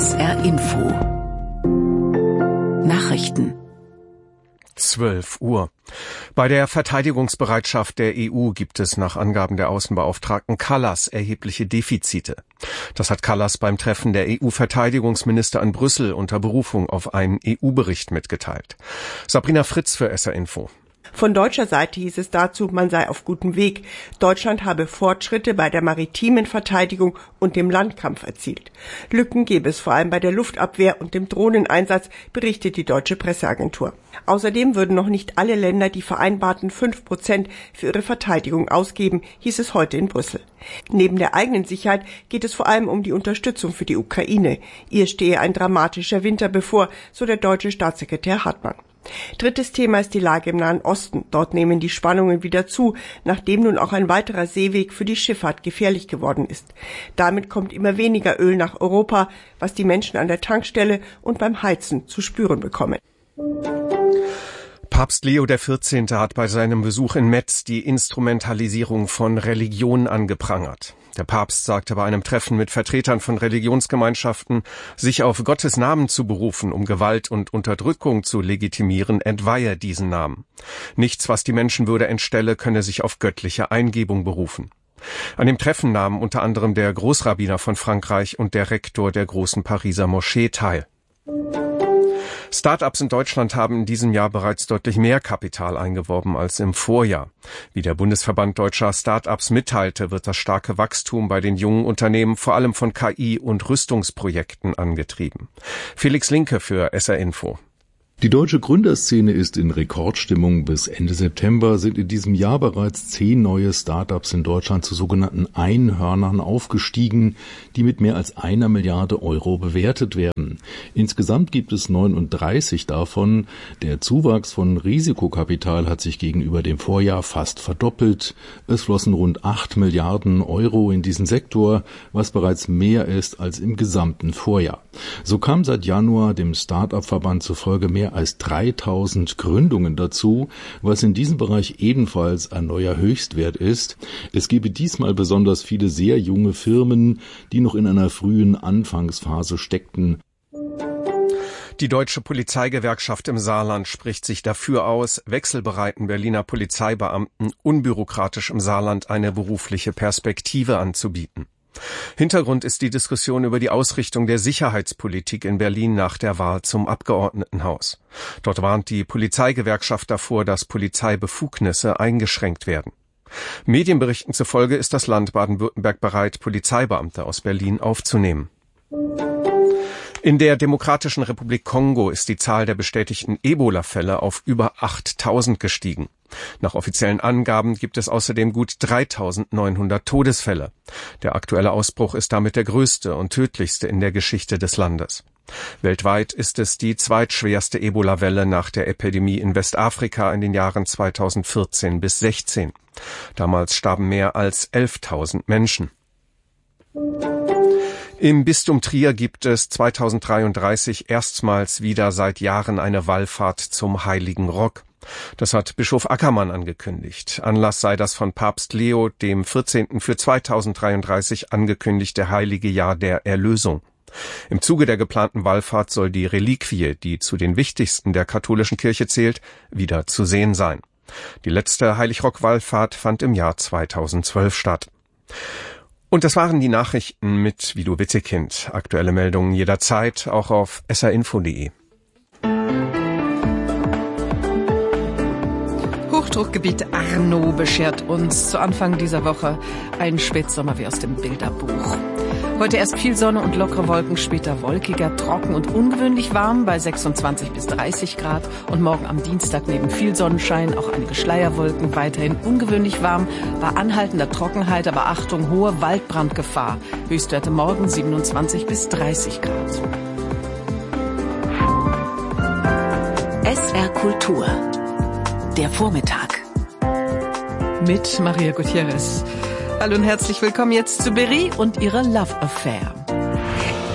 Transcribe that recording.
SR Info Nachrichten 12 Uhr. Bei der Verteidigungsbereitschaft der EU gibt es nach Angaben der Außenbeauftragten Kallas erhebliche Defizite. Das hat Kallas beim Treffen der EU-Verteidigungsminister in Brüssel unter Berufung auf einen EU-Bericht mitgeteilt. Sabrina Fritz für SR Info. Von deutscher Seite hieß es dazu, man sei auf gutem Weg. Deutschland habe Fortschritte bei der maritimen Verteidigung und dem Landkampf erzielt. Lücken gebe es vor allem bei der Luftabwehr und dem Drohneneinsatz, berichtet die deutsche Presseagentur. Außerdem würden noch nicht alle Länder die vereinbarten 5% für ihre Verteidigung ausgeben, hieß es heute in Brüssel. Neben der eigenen Sicherheit geht es vor allem um die Unterstützung für die Ukraine. Ihr stehe ein dramatischer Winter bevor, so der deutsche Staatssekretär Hartmann. Drittes Thema ist die Lage im Nahen Osten. Dort nehmen die Spannungen wieder zu, nachdem nun auch ein weiterer Seeweg für die Schifffahrt gefährlich geworden ist. Damit kommt immer weniger Öl nach Europa, was die Menschen an der Tankstelle und beim Heizen zu spüren bekommen. Papst Leo XIV. Hat bei seinem Besuch in Metz die Instrumentalisierung von Religion angeprangert. Der Papst sagte bei einem Treffen mit Vertretern von Religionsgemeinschaften, sich auf Gottes Namen zu berufen, um Gewalt und Unterdrückung zu legitimieren, entweihe diesen Namen. Nichts, was die Menschenwürde entstelle, könne sich auf göttliche Eingebung berufen. An dem Treffen nahmen unter anderem der Großrabbiner von Frankreich und der Rektor der großen Pariser Moschee teil. Start-ups in Deutschland haben in diesem Jahr bereits deutlich mehr Kapital eingeworben als im Vorjahr. Wie der Bundesverband Deutscher Start-ups mitteilte, wird das starke Wachstum bei den jungen Unternehmen vor allem von KI- und Rüstungsprojekten angetrieben. Felix Linke für SR Info. Die deutsche Gründerszene ist in Rekordstimmung. Bis Ende September sind in diesem Jahr bereits 10 neue Start-ups in Deutschland zu sogenannten Einhörnern aufgestiegen, die mit mehr als 1 Milliarde Euro bewertet werden. Insgesamt gibt es 39 davon. Der Zuwachs von Risikokapital hat sich gegenüber dem Vorjahr fast verdoppelt. Es flossen rund 8 Milliarden Euro in diesen Sektor, was bereits mehr ist als im gesamten Vorjahr. So kam seit Januar dem Start-up-Verband zufolge mehr als 3000 Gründungen dazu, was in diesem Bereich ebenfalls ein neuer Höchstwert ist. Es gebe diesmal besonders viele sehr junge Firmen, die noch in einer frühen Anfangsphase steckten. Die Deutsche Polizeigewerkschaft im Saarland spricht sich dafür aus, wechselbereiten Berliner Polizeibeamten unbürokratisch im Saarland eine berufliche Perspektive anzubieten. Hintergrund ist die Diskussion über die Ausrichtung der Sicherheitspolitik in Berlin nach der Wahl zum Abgeordnetenhaus. Dort warnt die Polizeigewerkschaft davor, dass Polizeibefugnisse eingeschränkt werden. Medienberichten zufolge ist das Land Baden-Württemberg bereit, Polizeibeamte aus Berlin aufzunehmen. In der Demokratischen Republik Kongo ist die Zahl der bestätigten Ebola-Fälle auf über 8.000 gestiegen. Nach offiziellen Angaben gibt es außerdem gut 3.900 Todesfälle. Der aktuelle Ausbruch ist damit der größte und tödlichste in der Geschichte des Landes. Weltweit ist es die zweitschwerste Ebola-Welle nach der Epidemie in Westafrika in den Jahren 2014 bis 2016. Damals starben mehr als 11.000 Menschen. Im Bistum Trier gibt es 2033 erstmals wieder seit Jahren eine Wallfahrt zum Heiligen Rock. Das hat Bischof Ackermann angekündigt. Anlass sei das von Papst Leo dem 14. für 2033 angekündigte Heilige Jahr der Erlösung. Im Zuge der geplanten Wallfahrt soll die Reliquie, die zu den wichtigsten der katholischen Kirche zählt, wieder zu sehen sein. Die letzte Heilig-Rock-Wallfahrt fand im Jahr 2012 statt. Und das waren die Nachrichten mit Vido Wittekind. Aktuelle Meldungen jederzeit, auch auf srinfo.de. Hochdruckgebiet Arno beschert uns zu Anfang dieser Woche einen Spätsommer wie aus dem Bilderbuch. Heute erst viel Sonne und lockere Wolken, später wolkiger, trocken und ungewöhnlich warm bei 26 bis 30 Grad. Und morgen am Dienstag neben viel Sonnenschein auch einige Schleierwolken, weiterhin ungewöhnlich warm, bei anhaltender Trockenheit, aber Achtung, hohe Waldbrandgefahr. Höchstwerte morgen 27 bis 30 Grad. SR Kultur. Der Vormittag. Mit Maria Gutierrez. Hallo und herzlich willkommen jetzt zu Berry und ihrer Love Affair.